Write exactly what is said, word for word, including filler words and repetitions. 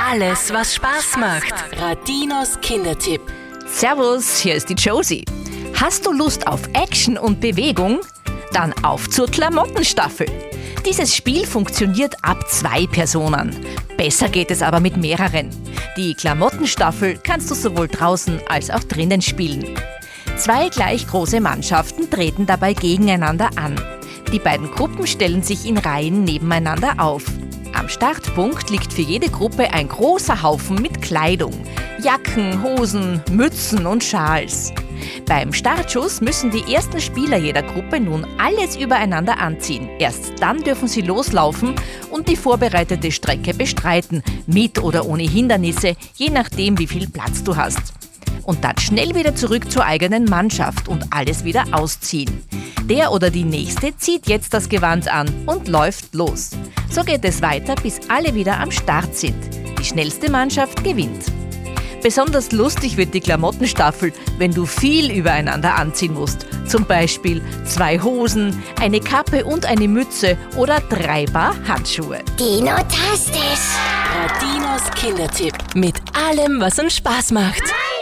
Alles, was Spaß macht. Radinos Kindertipp. Servus, hier ist die Josie. Hast du Lust auf Action und Bewegung? Dann auf zur Klamottenstaffel. Dieses Spiel funktioniert ab zwei Personen. Besser geht es aber mit mehreren. Die Klamottenstaffel kannst du sowohl draußen als auch drinnen spielen. Zwei gleich große Mannschaften treten dabei gegeneinander an. Die beiden Gruppen stellen sich in Reihen nebeneinander auf. Am Startpunkt liegt für jede Gruppe ein großer Haufen mit Kleidung. Jacken, Hosen, Mützen und Schals. Beim Startschuss müssen die ersten Spieler jeder Gruppe nun alles übereinander anziehen. Erst dann dürfen sie loslaufen und die vorbereitete Strecke bestreiten, mit oder ohne Hindernisse, je nachdem wie viel Platz du hast. Und dann schnell wieder zurück zur eigenen Mannschaft und alles wieder ausziehen. Der oder die Nächste zieht jetzt das Gewand an und läuft los. So geht es weiter, bis alle wieder am Start sind. Die schnellste Mannschaft gewinnt. Besonders lustig wird die Klamottenstaffel, wenn du viel übereinander anziehen musst. Zum Beispiel zwei Hosen, eine Kappe und eine Mütze oder drei Paar Handschuhe. Dino-tastisch. Radinos Kindertipp. Mit allem, was uns Spaß macht.